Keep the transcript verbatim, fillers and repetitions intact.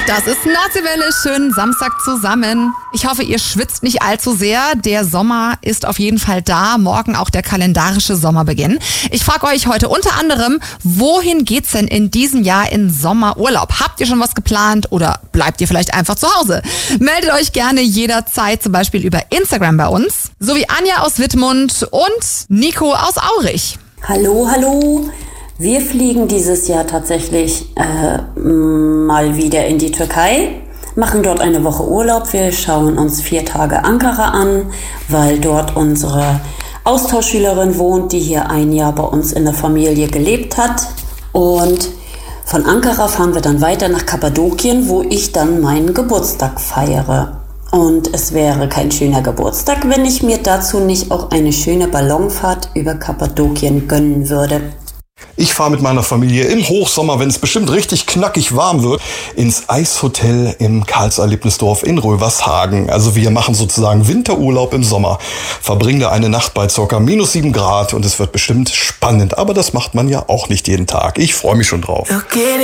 Das ist Nordseewelle, schönen Samstag zusammen. Ich hoffe, ihr schwitzt nicht allzu sehr. Der Sommer ist auf jeden Fall da. Morgen auch der kalendarische Sommerbeginn. Ich frage euch heute unter anderem, wohin geht's denn in diesem Jahr in Sommerurlaub? Habt ihr schon was geplant oder bleibt ihr vielleicht einfach zu Hause? Meldet euch gerne jederzeit, zum Beispiel über Instagram bei uns. So wie Anja aus Wittmund und Nico aus Aurich. Hallo, hallo. Wir fliegen dieses Jahr tatsächlich äh, mal wieder in die Türkei, machen dort eine Woche Urlaub. Wir schauen uns vier Tage Ankara an, weil dort unsere Austauschschülerin wohnt, die hier ein Jahr bei uns in der Familie gelebt hat. Und von Ankara fahren wir dann weiter nach Kappadokien, wo ich dann meinen Geburtstag feiere. Und es wäre kein schöner Geburtstag, wenn ich mir dazu nicht auch eine schöne Ballonfahrt über Kappadokien gönnen würde. Ich fahre mit meiner Familie im Hochsommer, wenn es bestimmt richtig knackig warm wird, ins Eishotel im Karlserlebnisdorf in Rövershagen. Also wir machen sozusagen Winterurlaub im Sommer, verbringen da eine Nacht bei ca. minus sieben Grad und es wird bestimmt spannend. Aber das macht man ja auch nicht jeden Tag. Ich freue mich schon drauf.